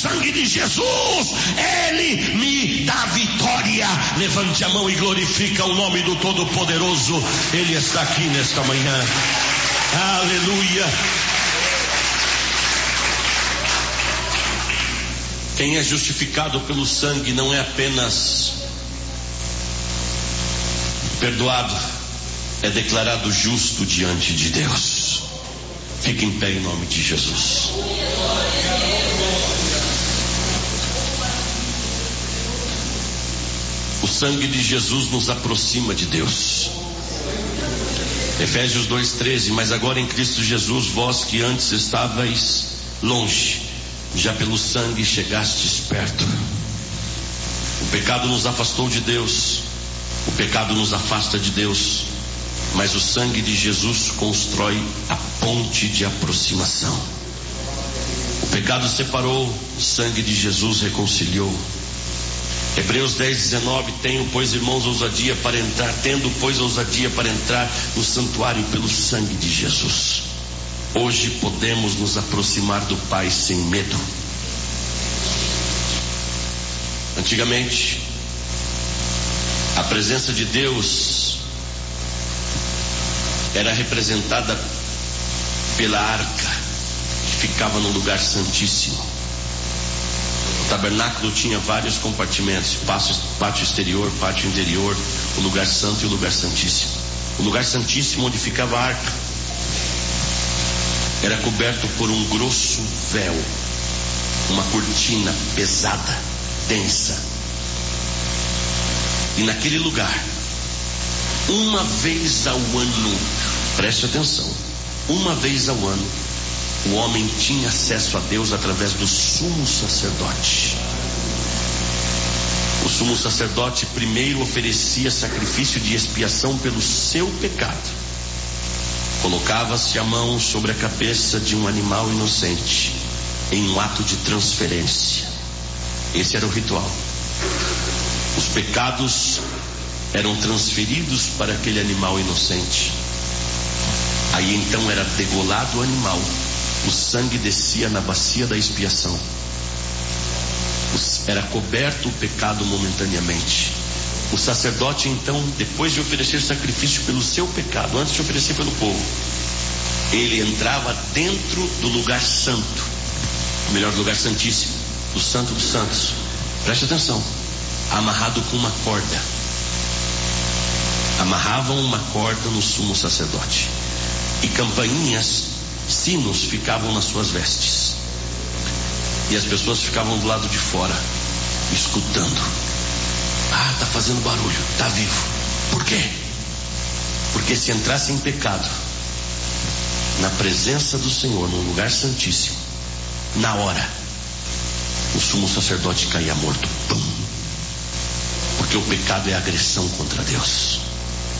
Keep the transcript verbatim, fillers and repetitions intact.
sangue de Jesus, Ele me dá vitória. Levante a mão e glorifica o nome do Todo-Poderoso. Ele está aqui nesta manhã. Aleluia. Quem é justificado pelo sangue não é apenas perdoado, é declarado justo diante de Deus. Fique em pé em nome de Jesus. O sangue de Jesus nos aproxima de Deus. Efésios dois, treze. Mas agora em Cristo Jesus, vós que antes estavais longe, já pelo sangue chegastes perto. O pecado nos afastou de Deus, o pecado nos afasta de Deus, mas o sangue de Jesus constrói a ponte de aproximação. O pecado separou, o sangue de Jesus reconciliou. Hebreus dez, dezenove. Tenho, pois, irmãos, ousadia para entrar, tendo, pois, ousadia para entrar no santuário pelo sangue de Jesus. Hoje podemos nos aproximar do Pai sem medo. Antigamente, a presença de Deus era representada pela arca que ficava no lugar santíssimo. O tabernáculo tinha vários compartimentos: pátio, pátio exterior, pátio interior, o lugar santo e o lugar santíssimo. O lugar santíssimo, onde ficava a arca, era coberto por um grosso véu, uma cortina pesada, densa. E naquele lugar, uma vez ao ano, preste atenção, uma vez ao ano, o homem tinha acesso a Deus através do sumo sacerdote. O sumo sacerdote primeiro oferecia sacrifício de expiação pelo seu pecado. Colocava-se a mão sobre a cabeça de um animal inocente, em um ato de transferência. Esse era o ritual. Os pecados eram transferidos para aquele animal inocente. Aí então era degolado o animal, o sangue descia na bacia da expiação. Era coberto o pecado momentaneamente. O sacerdote então, depois de oferecer sacrifício pelo seu pecado, antes de oferecer pelo povo, ele entrava dentro do lugar santo, o melhor, lugar santíssimo, do santo dos santos. Preste atenção, amarrado com uma corda. Amarravam uma corda no sumo sacerdote, e campainhas, sinos ficavam nas suas vestes, e as pessoas ficavam do lado de fora, escutando. Ah, está fazendo barulho, está vivo. Por quê? Porque se entrasse em pecado, na presença do Senhor, num lugar santíssimo, na hora, o sumo sacerdote caía morto. Pum. Porque o pecado é agressão contra Deus.